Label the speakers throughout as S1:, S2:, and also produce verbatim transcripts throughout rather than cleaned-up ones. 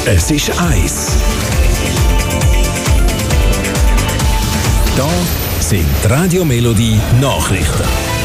S1: Es ist eins. Da sind die Radio Melodie Nachrichten.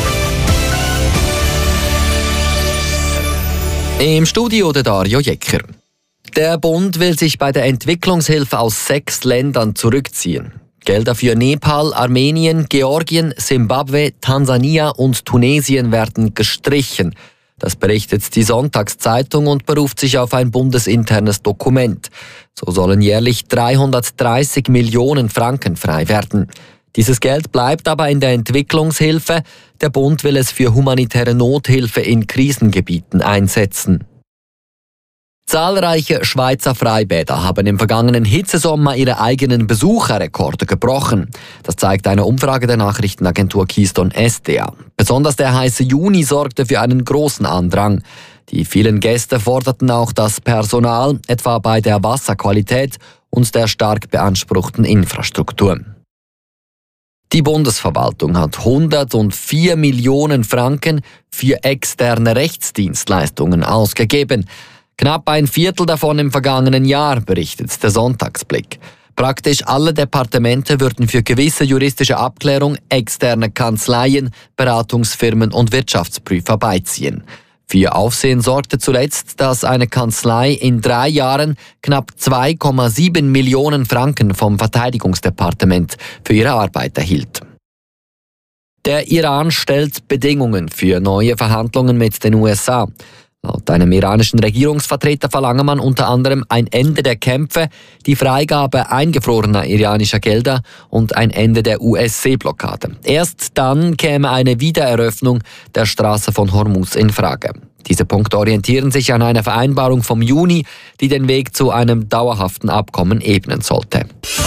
S2: Im Studio der Dario Jecker. Der Bund will sich bei der Entwicklungshilfe aus sechs Ländern zurückziehen. Gelder für Nepal, Armenien, Georgien, Simbabwe, Tansania und Tunesien werden gestrichen. Das berichtet die Sonntagszeitung und beruft sich auf ein bundesinternes Dokument. So sollen jährlich dreihundertdreißig Millionen Franken frei werden. Dieses Geld bleibt aber in der Entwicklungshilfe. Der Bund will es für humanitäre Nothilfe in Krisengebieten einsetzen. Zahlreiche Schweizer Freibäder haben im vergangenen Hitzesommer ihre eigenen Besucherrekorde gebrochen. Das zeigt eine Umfrage der Nachrichtenagentur Keystone S D A. Besonders der heiße Juni sorgte für einen großen Andrang. Die vielen Gäste forderten auch das Personal, etwa bei der Wasserqualität und der stark beanspruchten Infrastruktur. Die Bundesverwaltung hat hundertvier Millionen Franken für externe Rechtsdienstleistungen ausgegeben. Knapp ein Viertel davon im vergangenen Jahr, berichtet der Sonntagsblick. Praktisch alle Departemente würden für gewisse juristische Abklärung externe Kanzleien, Beratungsfirmen und Wirtschaftsprüfer beiziehen. Für Aufsehen sorgte zuletzt, dass eine Kanzlei in drei Jahren knapp zwei Komma sieben Millionen Franken vom Verteidigungsdepartement für ihre Arbeit erhielt. Der Iran stellt Bedingungen für neue Verhandlungen mit den U S A. Laut einem iranischen Regierungsvertreter verlange man unter anderem ein Ende der Kämpfe, die Freigabe eingefrorener iranischer Gelder und ein Ende der U S-Seeblockade. Erst dann käme eine Wiedereröffnung der Straße von Hormuz in Frage. Diese Punkte orientieren sich an einer Vereinbarung vom Juni, die den Weg zu einem dauerhaften Abkommen ebnen sollte.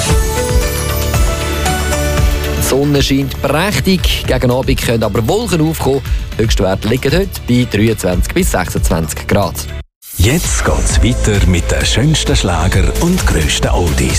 S2: Die Sonne scheint prächtig, gegen Abend können aber Wolken aufkommen. Höchstwerte liegen heute bei dreiundzwanzig bis sechsundzwanzig Grad.
S1: Jetzt geht's weiter mit den schönsten Schlager und grössten Oldies.